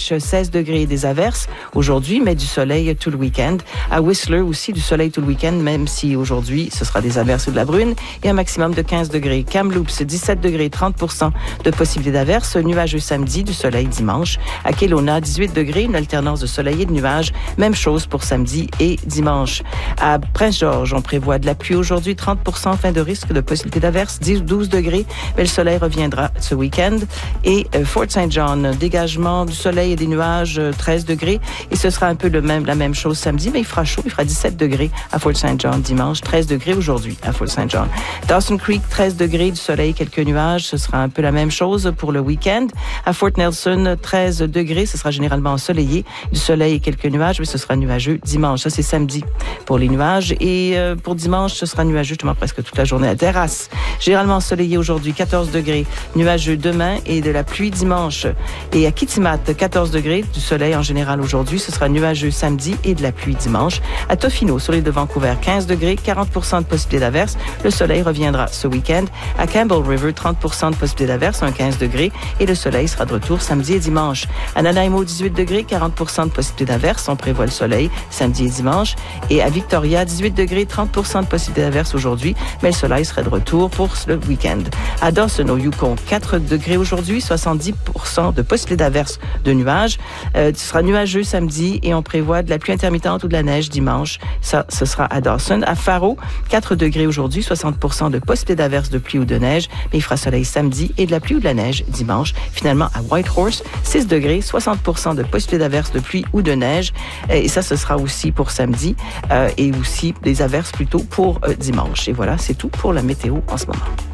English, 16 degrés et des averses aujourd'hui, mais du soleil tout le week-end. À Whistler aussi, du soleil tout le week-end, même si aujourd'hui, ce sera des averses ou de la brune, et un maximum de 15 degrés. Kamloops, 17 degrés, 30% de possibilité d'averses, nuageux samedi, du soleil dimanche. À Kelowna, 18 degrés, une alternance de soleil et de nuages. Même chose pour samedi et dimanche. À Prince-Georges, on prévoit de la pluie aujourd'hui, 30% fin de risque de possibilité d'averses, 12 degrés, mais le soleil reviendra ce week-end. Et Fort St. John, dégagement du soleil et des nuages, 13 degrés. Et ce sera un peu la même chose samedi, mais il fera chaud. Il fera 17 degrés à Fort St. John dimanche, 13 degrés aujourd'hui à Fort St. John. Dawson Creek, 13 degrés, du soleil, quelques nuages. Ce sera un peu la même chose pour le week-end. À Fort Nelson, 13 degrés. Ce sera généralement ensoleillé, du soleil et quelques nuages, mais ce sera nuageux dimanche. Ça, c'est samedi pour les nuages. Et pour dimanche, ce sera nuageux justement presque toute la journée. À Terrasse, généralement ensoleillé aujourd'hui, 14 degrés, nuageux demain et de la pluie dimanche. Et à Kitimat, 14 degrés, du soleil en général aujourd'hui. Ce sera nuageux samedi et de la pluie dimanche. À Tofino, sur l'île de Vancouver, 15 degrés, 40% de possibilité d'averse. Le soleil reviendra ce week-end. À Campbell River, 30% de possibilité d'averse, un 15 degrés. Et le soleil sera de retour samedi et dimanche. À Nanaimo, 18 degrés, 40% de possibilité d'averse. On prévoit le soleil samedi et dimanche. Et à Victoria, 18 degrés, 30% de possibilité d'averse aujourd'hui. Mais le soleil serait de retour pour le week-end. À Dawson, au Yukon, 4 degrés aujourd'hui, 70% de possibilité d'averse de nuages. Ce sera nuageux samedi et on prévoit de la pluie intermittente ou de la neige dimanche. Ça, ce sera à Dawson. À Faro, 4 degrés aujourd'hui, 60% de possibilité d'averse de pluie ou de neige. Mais il fera soleil samedi et de la pluie ou de la neige dimanche. Finalement, à Whitehorse, 6 degrés, 60% de possibilité d'averse de pluie ou de neige. Et ça, ce sera aussi pour samedi et aussi des averses plutôt pour dimanche. Et voilà, c'est tout pour la météo en ce moment.